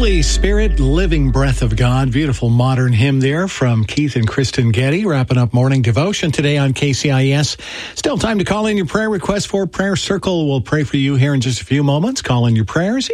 Holy Spirit, living breath of God. Beautiful modern hymn there from Keith and Kristen Getty, wrapping up morning devotion today on KCIS. Still time to call in your prayer requests for Prayer Circle. We'll pray for you here in just a few moments. Call in your prayers,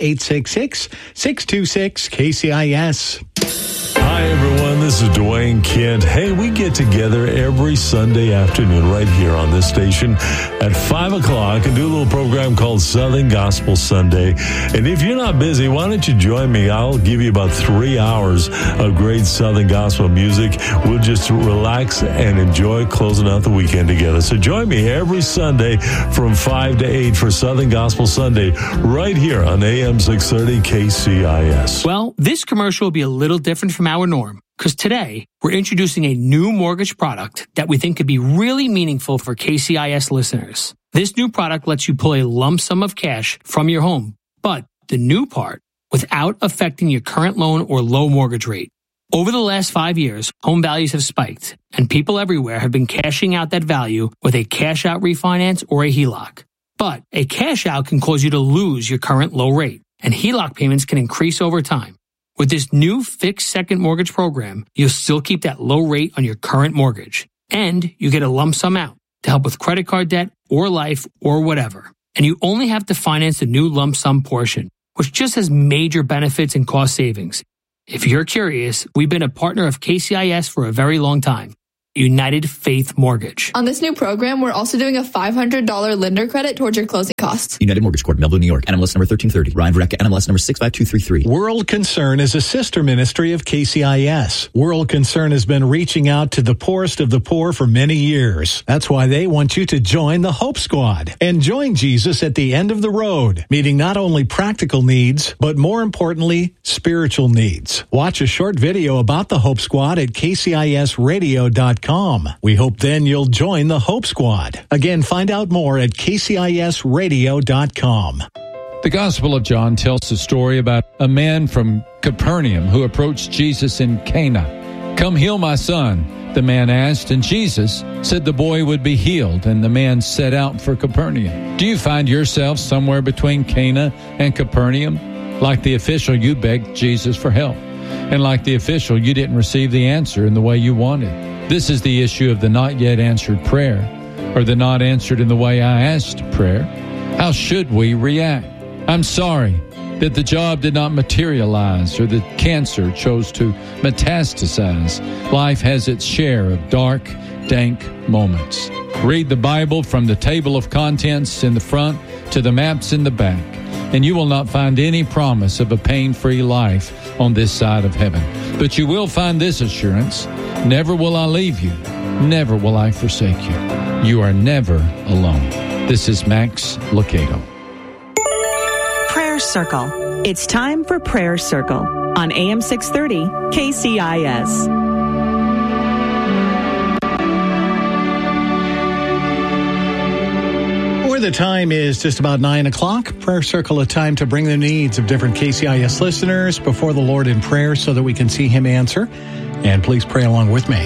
866-626-KCIS. Hi, everyone. This is Dwayne Kent. Hey, we get together every Sunday afternoon right here on this station at 5 o'clock and do a little program called Southern Gospel Sunday. And if you're not busy, why don't you join me? I'll give you about 3 hours of great Southern Gospel music. We'll just relax and enjoy closing out the weekend together. So join me every Sunday from 5 to 8 for Southern Gospel Sunday right here on AM 630 KCIS. Well, this commercial will be a little different from our norm, because today we're introducing a new mortgage product that we think could be really meaningful for KCIS listeners. This new product lets you pull a lump sum of cash from your home, but the new part, without affecting your current loan or low mortgage rate. Over the last 5 years, home values have spiked, and people everywhere have been cashing out that value with a cash-out refinance or a HELOC. But a cash-out can cause you to lose your current low rate, and HELOC payments can increase over time. With this new fixed second mortgage program, you'll still keep that low rate on your current mortgage, and you get a lump sum out to help with credit card debt or life or whatever. And you only have to finance the new lump sum portion, which just has major benefits and cost savings. If you're curious, we've been a partner of KCIS for a very long time. United Faith Mortgage. On this new program, we're also doing a $500 lender credit towards your closing costs. United Mortgage Corp, Melville, New York. NMLS number 1330. Ryan Verrecka, NMLS number 65233. World Concern is a sister ministry of KCIS. World Concern has been reaching out to the poorest of the poor for many years. That's why they want you to join the Hope Squad and join Jesus at the end of the road, meeting not only practical needs, but more importantly, spiritual needs. Watch a short video about the Hope Squad at kcisradio.com. We hope then you'll join the Hope Squad. Again, find out more at kcisradio.com. The Gospel of John tells the story about a man from Capernaum who approached Jesus in Cana. "Come heal my son," the man asked, and Jesus said the boy would be healed, and the man set out for Capernaum. Do you find yourself somewhere between Cana and Capernaum? Like the official, you begged Jesus for help. And like the official, you didn't receive the answer in the way you wanted. This is the issue of the not yet answered prayer, or the not answered in the way I asked prayer. How should we react? I'm sorry that the job did not materialize, or that cancer chose to metastasize. Life has its share of dark, dank moments. Read the Bible from the table of contents in the front to the maps in the back, and you will not find any promise of a pain-free life on this side of heaven. But you will find this assurance: never will I leave you, never will I forsake you. You are never alone. This is Max Lucado. Prayer Circle. It's time for Prayer Circle on AM 630 KCIS. The time is just about 9 o'clock. Prayer Circle, a time to bring the needs of different KCIS listeners before the Lord in prayer so that we can see Him answer. And please pray along with me.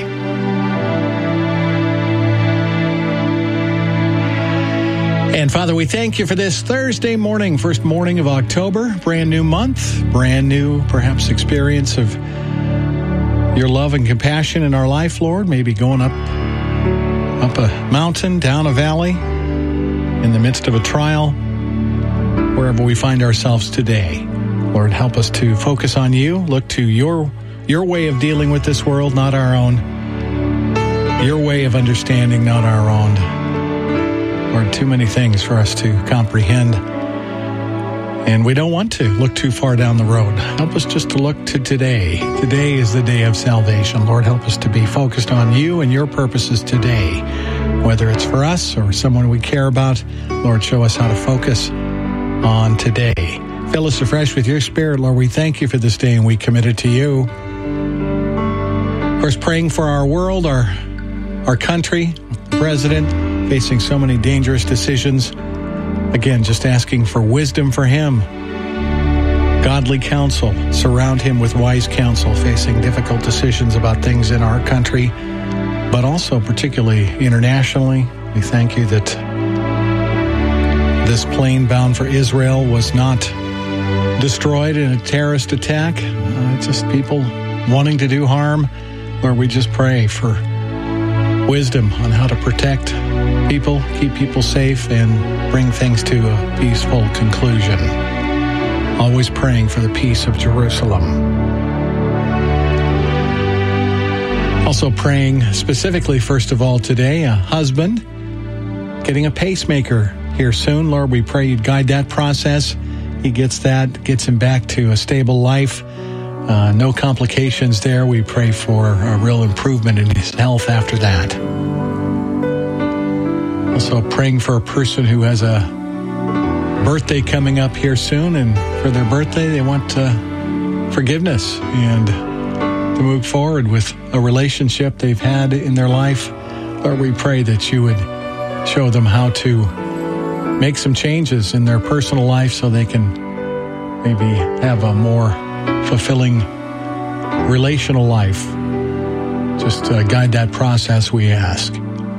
And Father, we thank you for this Thursday morning, first morning of October, brand new month, brand new, perhaps, experience of your love and compassion in our life, Lord. Maybe going up a mountain, down a valley, in the midst of a trial, wherever we find ourselves today. Lord, help us to focus on you, look to your way of dealing with this world, not our own. Your way of understanding, not our own. Lord, too many things for us to comprehend, and we don't want to look too far down the road. Help us just to look to today. Today is the day of salvation. Lord, help us to be focused on you and your purposes today. Whether it's for us or someone we care about, Lord, show us how to focus on today. Fill us afresh with your Spirit, Lord. We thank you for this day, and we commit it to you. Of course, praying for our world, our country, the president, facing so many dangerous decisions. Again, just asking for wisdom for him. Godly counsel. Surround him with wise counsel, facing difficult decisions about things in our country, but also particularly internationally. We thank you that this plane bound for Israel was not destroyed in a terrorist attack. Just people wanting to do harm. Lord, we just pray for wisdom on how to protect people, keep people safe, and bring things to a peaceful conclusion. Always praying for the peace of Jerusalem. Also praying specifically, first of all, today, a husband getting a pacemaker here soon. Lord, we pray you'd guide that process. He gets that, gets him back to a stable life. No complications there. We pray for a real improvement in his health after that. Also praying for a person who has a birthday coming up here soon, and for their birthday they want forgiveness and to move forward with a relationship they've had in their life. Lord, we pray that you would show them how to make some changes in their personal life so they can maybe have a more fulfilling relational life. Just guide that process, we ask.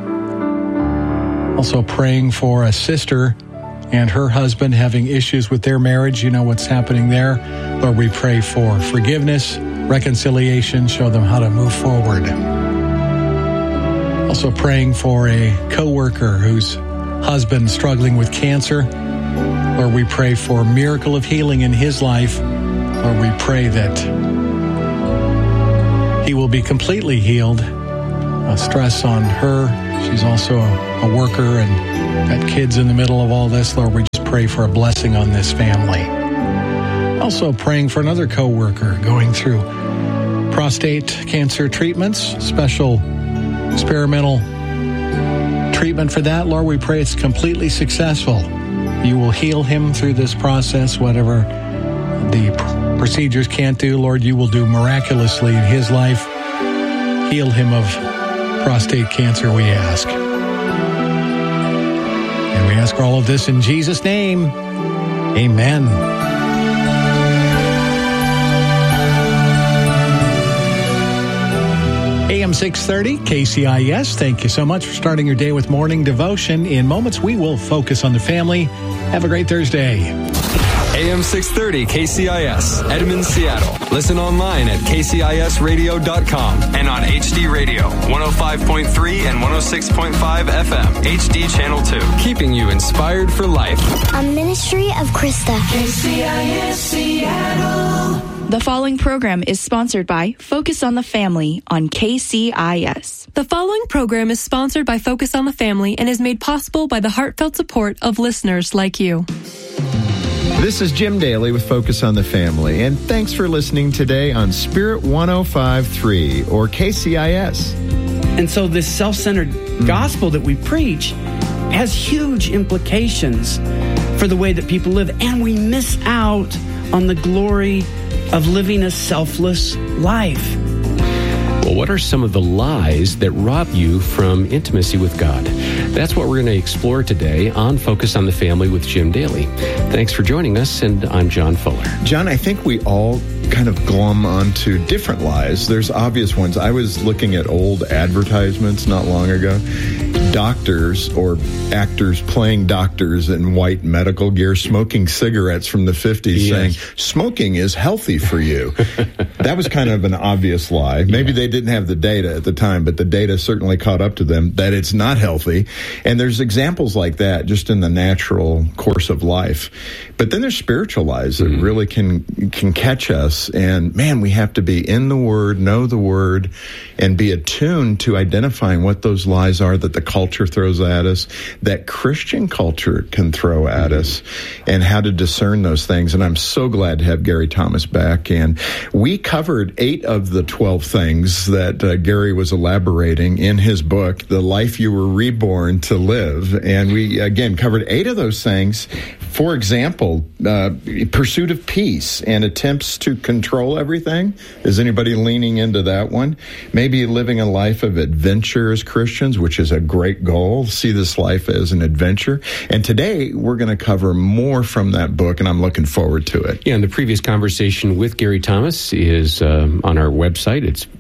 Also praying for a sister and her husband having issues with their marriage. You know what's happening there. Lord, we pray for forgiveness, reconciliation, show them how to move forward. Also praying for a coworker whose husband struggling with cancer. Lord, we pray for a miracle of healing in his life. Lord, we pray that he will be completely healed. Stress on her. She's also a worker and got kids in the middle of all this. Lord, we just pray for a blessing on this family. Also praying for another coworker going through prostate cancer treatments, special experimental treatment for that. Lord, we pray it's completely successful. You will heal him through this process, whatever the procedures can't do. Lord, you will do miraculously in his life. Heal him of prostate cancer, we ask. And we ask all of this in Jesus' name. Amen. AM 630, KCIS. Thank you so much for starting your day with morning devotion. In moments, we will focus on the family. Have a great Thursday. AM 630 KCIS, Edmond, Seattle. Listen online at kcisradio.com and on HD Radio, 105.3 and 106.5 FM, HD Channel 2. Keeping you inspired for life. A ministry of Krista. KCIS Seattle. The following program is sponsored by Focus on the Family on KCIS. The following program is sponsored by Focus on the Family and is made possible by the heartfelt support of listeners like you. This is Jim Daly with Focus on the Family, and thanks for listening today on Spirit 105.3 or KCIS. And so this self-centered gospel that we preach has huge implications for the way that people live, and we miss out on the glory of living a selfless life. Well, what are some of the lies that rob you from intimacy with God? That's what we're going to explore today on Focus on the Family with Jim Daly. Thanks for joining us, and I'm John Fuller. John, I think we all kind of glom onto different lies. There's obvious ones. I was looking at old advertisements not long ago. Doctors or actors playing doctors in white medical gear smoking cigarettes from the 50s saying, smoking is healthy for you. That was kind of an obvious lie. Maybe they didn't have the data at the time, but the data certainly caught up to them that it's not healthy. And there's examples like that just in the natural course of life. But then there's spiritual lies that really can catch us. And man, we have to be in the Word, know the Word, and be attuned to identifying what those lies are that the culture throws at us, that Christian culture can throw at us, and how to discern those things. And I'm so glad to have Gary Thomas back. And we covered 8 of the 12 things that Gary was elaborating in his book, The Life You Were Reborn to Live. And we, again, covered 8 of those things. For example, pursuit of peace and attempts to control everything. Is anybody leaning into that one? Maybe living a life of adventure as Christians, which is a great goal. See this life as an adventure. And today we're going to cover more from that book, and I'm looking forward to it. Yeah, and the previous conversation with Gary Thomas is on our website. It's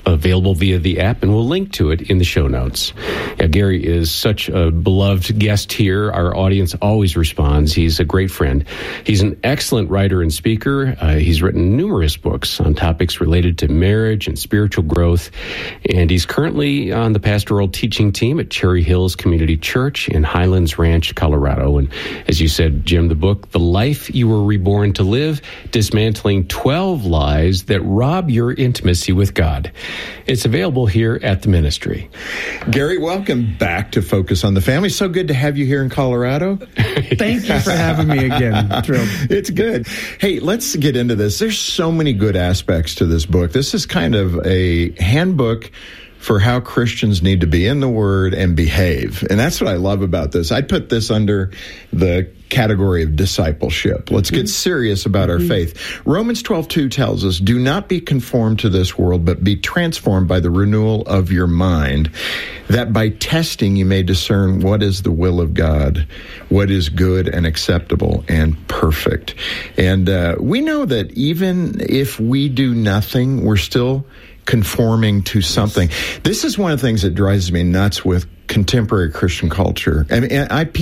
available via the app, and we'll link to it in the show notes. Gary is such a beloved guest here. Our audience always responds. He's a great friend. He's an excellent writer and speaker. He's written numerous books on topics related to marriage and spiritual growth, and he's currently on the pastoral teaching team at Cherry Hills Community Church in Highlands Ranch, Colorado. And as you said, Jim, the book, The Life You Were Reborn to Live, Dismantling 12 Lies That Rob Your Intimacy with God. It's available here at the ministry. Gary, welcome back to Focus on the Family. So good to have you here in Colorado. Thank you for having me again. Thrilled. It's good. Hey, let's get into this. There's so many good aspects to this book. This is kind of a handbook for how Christians need to be in the Word and behave. And that's what I love about this. I'd put this under the category of discipleship. Let's get serious about our faith. Romans 12:2 tells us, do not be conformed to this world, but be transformed by the renewal of your mind, that by testing you may discern what is the will of God, what is good and acceptable and perfect. And we know that even if we do nothing, we're still conforming to something. This is one of the things that drives me nuts with contemporary Christian culture. I mean,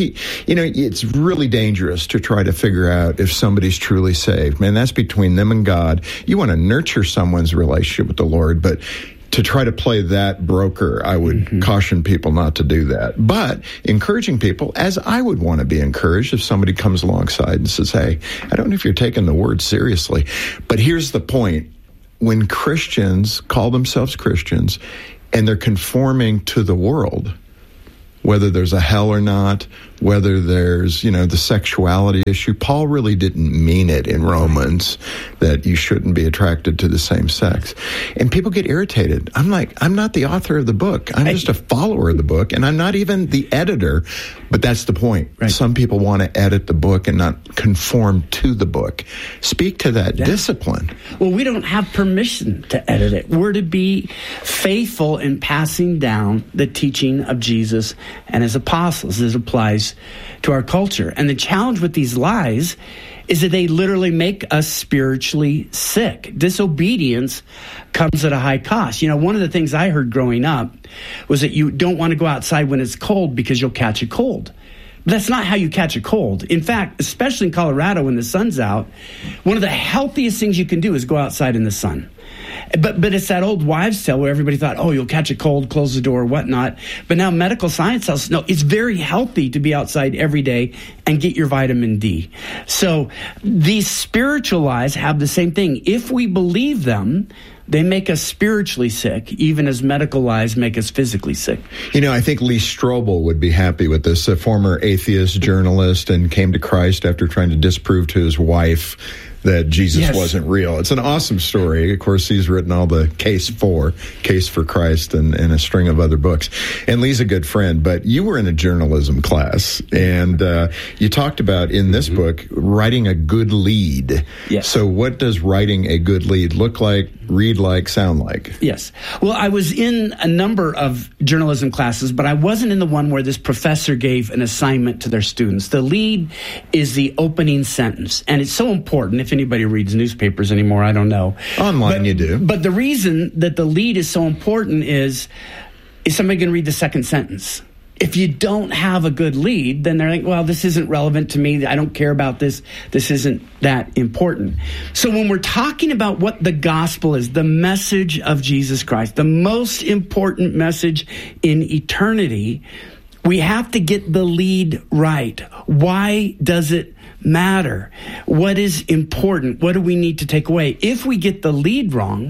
it's really dangerous to try to figure out if somebody's truly saved. Man, that's between them and God. You want to nurture someone's relationship with the Lord, but to try to play that broker, I would caution people not to do that. But encouraging people, as I would want to be encouraged if somebody comes alongside and says, hey, I don't know if you're taking the Word seriously, but here's the point. When Christians call themselves Christians and they're conforming to the world, whether there's a hell or not, whether there's, the sexuality issue, Paul really didn't mean it in Romans that you shouldn't be attracted to the same sex. And people get irritated. I'm like, I'm not the author of the book. I'm just a follower of the book, and I'm not even the editor, but that's the point. Right. Some people want to edit the book and not conform to the book. Speak to that discipline. Well, we don't have permission to edit it. We're to be faithful in passing down the teaching of Jesus and his apostles. This applies to our culture. And the challenge with these lies is that they literally make us spiritually sick. Disobedience comes at a high cost. One of the things I heard growing up was that you don't want to go outside when it's cold because you'll catch a cold. But that's not how you catch a cold. In fact, especially in Colorado when the sun's out, one of the healthiest things you can do is go outside in the sun. But it's that old wives' tale where everybody thought, oh, you'll catch a cold, close the door, whatnot. But now medical science tells us, no, it's very healthy to be outside every day and get your vitamin D. So these spiritual lies have the same thing. If we believe them, they make us spiritually sick, even as medical lies make us physically sick. I think Lee Strobel would be happy with this, a former atheist journalist, and came to Christ after trying to disprove to his wife that Jesus wasn't real. It's an awesome story. Of course, he's written all the Case for Christ and a string of other books. And Lee's a good friend, but you were in a journalism class, and you talked about in this book writing a good lead. Yes. So what does writing a good lead look like, read like, sound like? Yes. Well, I was in a number of journalism classes, but I wasn't in the one where this professor gave an assignment to their students. The lead is the opening sentence, and it's so important. If anybody reads newspapers anymore, I don't know. Online you do. But the reason that the lead is so important is somebody going to read the second sentence? If you don't have a good lead, then they're like, well, this isn't relevant to me. I don't care about this. This isn't that important. So when we're talking about what the gospel is, the message of Jesus Christ, the most important message in eternity, we have to get the lead right. Why does it matter? What is important? What do we need to take away? If we get the lead wrong,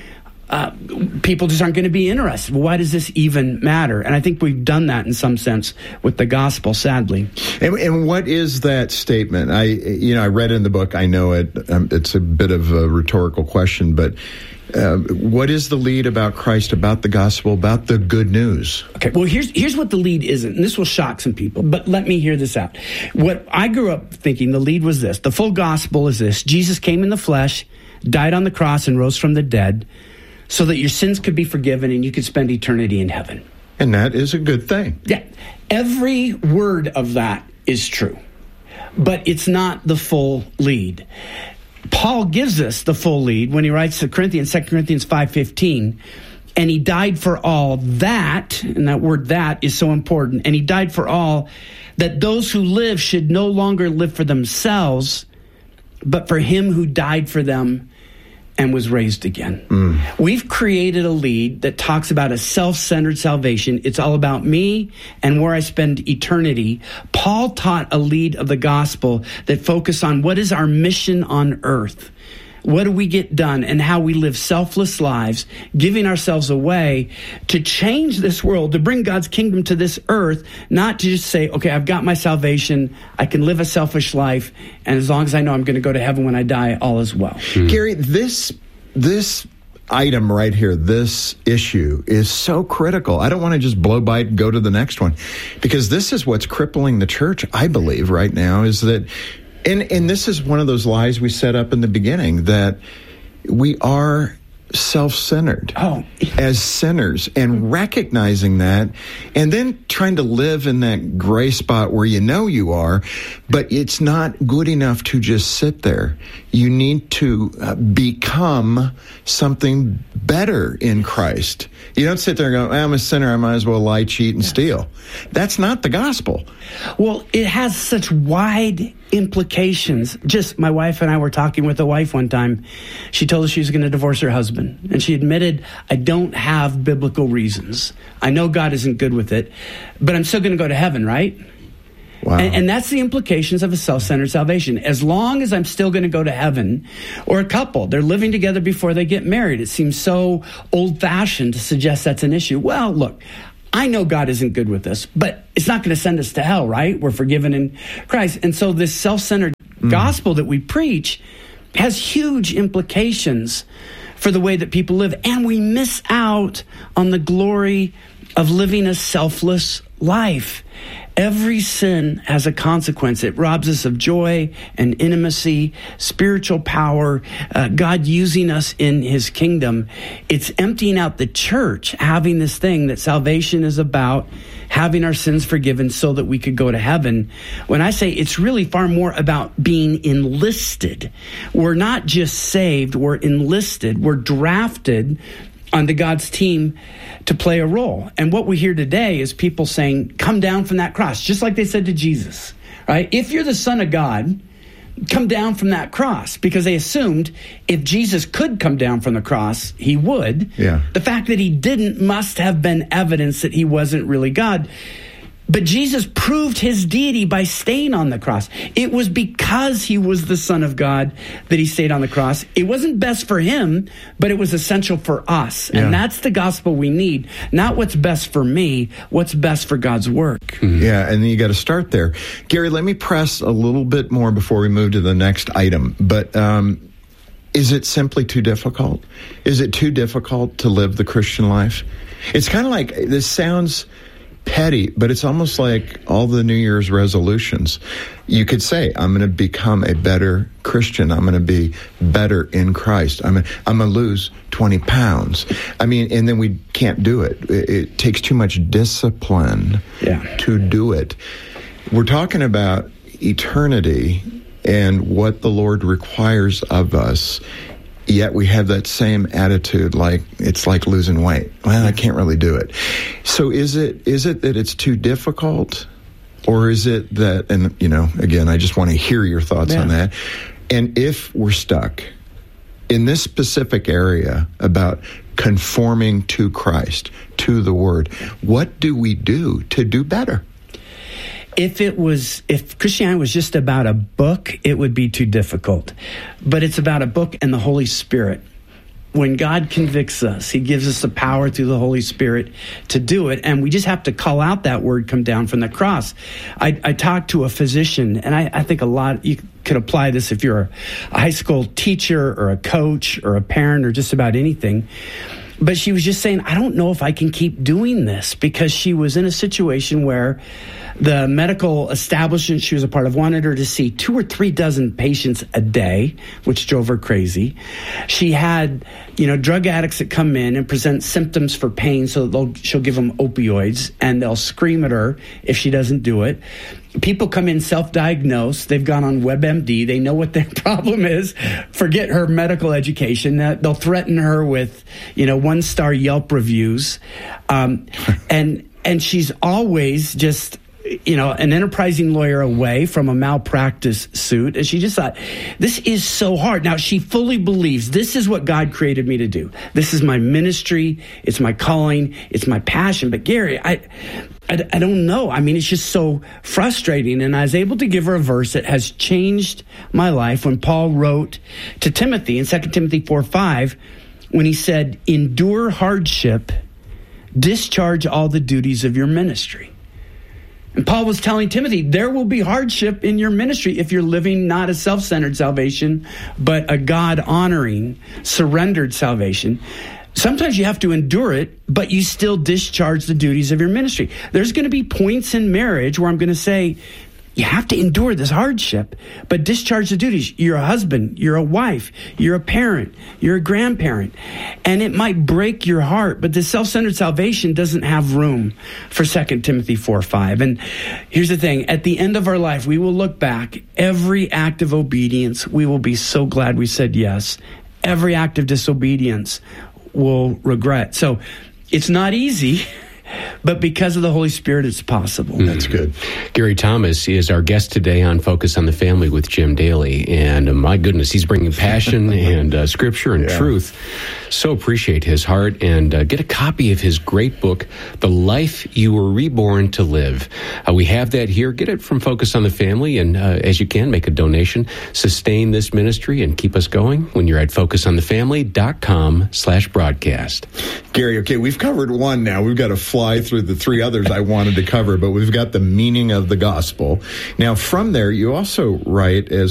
people just aren't going to be interested. Well, why does this even matter? And I think we've done that in some sense with the gospel, sadly. And what is that statement? I read in the book, I know it. It's a bit of a rhetorical question, but what is the lead about Christ, about the gospel, about the good news? Okay, well, here's what the lead isn't, and this will shock some people, but let me hear this out. What I grew up thinking, the lead was this. The full gospel is this. Jesus came in the flesh, died on the cross, and rose from the dead so that your sins could be forgiven and you could spend eternity in heaven. And that is a good thing. Yeah. Every word of that is true, but it's not the full lead. Paul gives us the full lead when he writes to Corinthians, 2 Corinthians 5:15. And he died for all that, and that word that is so important. And he died for all, that those who live should no longer live for themselves, but for him who died for them and was raised again. We've created a lead that talks about a self-centered salvation. It's all about me and where I spend eternity. Paul taught a lead of the gospel that focused on what is our mission on earth. What do we get done, and how we live selfless lives, giving ourselves away to change this world, to bring God's kingdom to this earth, not to just say, okay, I've got my salvation, I can live a selfish life, and as long as I know I'm going to go to heaven when I die, all is well. Gary, this item right here, this issue is so critical. I don't want to just blow by it and go to the next one, because this is what's crippling the church, I believe, right now, is that And this is one of those lies we set up in the beginning, that we are self-centered as sinners, and recognizing that, and then trying to live in that gray spot where you know you are, but it's not good enough to just sit there. You need to become something better in Christ. You don't sit there and go, I'm a sinner, I might as well lie, cheat, and steal. That's not the gospel. Well, it has such wide implications. Just my wife and I were talking with a wife one time. She told us she was going to divorce her husband. And she admitted, I don't have biblical reasons. I know God isn't good with it, but I'm still going to go to heaven, right? Wow. And that's the implications of a self-centered salvation. As long as I'm still going to go to heaven, or a couple, they're living together before they get married. It seems so old-fashioned to suggest that's an issue. Well, look, I know God isn't good with this, but it's not going to send us to hell, right? We're forgiven in Christ. And so this self-centered gospel that we preach has huge implications for the way that people live. And we miss out on the glory of living a selfless life. Every sin has a consequence. It robs us of joy and intimacy, spiritual power, God using us in his kingdom. It's emptying out the church, having this thing that salvation is about, having our sins forgiven so that we could go to heaven. When I say it's really far more about being enlisted. We're not just saved, we're enlisted, we're drafted onto God's team to play a role. And what we hear today is people saying, come down from that cross, just like they said to Jesus, right? If you're the Son of God, come down from that cross, because they assumed if Jesus could come down from the cross, he would. Yeah. The fact that he didn't must have been evidence that he wasn't really God. But Jesus proved his deity by staying on the cross. It was because he was the Son of God that he stayed on the cross. It wasn't best for him, but it was essential for us. Yeah. And that's the gospel we need. Not what's best for me, what's best for God's work. Yeah, and you got to start there. Gary, let me press a little bit more before we move to the next item. But is it simply too difficult? Is it too difficult to live the Christian life? It's kind of like, this sounds petty, but it's almost like all the New Year's resolutions. You could say, I'm going to become a better Christian. I'm going to be better in Christ. I'm going to lose 20 pounds. I mean, and then we can't do it. It takes too much discipline to do it. We're talking about eternity and what the Lord requires of us. Yet we have that same attitude, like it's like losing weight. Well, I can't really do it. So is it that it's too difficult, or is it that, and you know, again, I just want to hear your thoughts on that. And if we're stuck in this specific area about conforming to Christ, to the Word, what do we do to do better? If Christianity was just about a book, it would be too difficult. But it's about a book and the Holy Spirit. When God convicts us, he gives us the power through the Holy Spirit to do it. And we just have to call out that word, come down from the cross. I talked to a physician, and I think you could apply this if you're a high school teacher or a coach or a parent or just about anything. But she was just saying, I don't know if I can keep doing this, because she was in a situation where the medical establishment she was a part of wanted her to see 2 or 3 dozen patients a day, which drove her crazy. She had, drug addicts that come in and present symptoms for pain, so she'll give them opioids, and they'll scream at her if she doesn't do it. people come in self-diagnosed. They've gone on WebMD. They know what their problem is. Forget her medical education. They'll threaten her with, 1-star Yelp reviews. And she's always just, an enterprising lawyer away from a malpractice suit. And she just thought, this is so hard. Now, she fully believes this is what God created me to do. This is my ministry. It's my calling. It's my passion. But Gary, I don't know. I mean, it's just so frustrating. And I was able to give her a verse that has changed my life when Paul wrote to Timothy in 2 Timothy 4:5, when he said, endure hardship, discharge all the duties of your ministry. And Paul was telling Timothy, there will be hardship in your ministry if you're living not a self-centered salvation, but a God-honoring, surrendered salvation. Sometimes you have to endure it, but you still discharge the duties of your ministry. There's going to be points in marriage where I'm going to say, you have to endure this hardship, but discharge the duties. You're a husband, you're a wife, you're a parent, you're a grandparent, and it might break your heart, but the self-centered salvation doesn't have room for 2 Timothy 4:5. And here's the thing, at the end of our life, we will look back, every act of obedience, we will be so glad we said yes. Every act of disobedience we'll regret. So it's not easy, but because of the Holy Spirit, it's possible. That's good. Gary Thomas is our guest today on Focus on the Family with Jim Daly. And my goodness, he's bringing passion and scripture and truth. So appreciate his heart, and get a copy of his great book, The Life You Were Reborn to Live. We have that here. Get it from Focus on the Family, and as you can, make a donation. Sustain this ministry and keep us going when you're at focusonthefamily.com/broadcast. Gary, okay, we've covered one now. We've got to fly through the three others I wanted to cover, but we've got the meaning of the gospel. Now, from there, you also write, as